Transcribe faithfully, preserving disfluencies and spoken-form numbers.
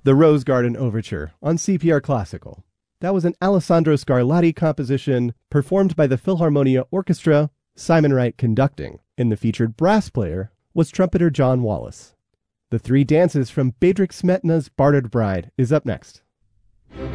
The Rose Garden Overture on C P R Classical. That was an Alessandro Scarlatti composition performed by the Philharmonia Orchestra, Simon Wright conducting, and the featured brass player was trumpeter John Wallace. The Three Dances from Bedřich Smetana's Bartered Bride is up next.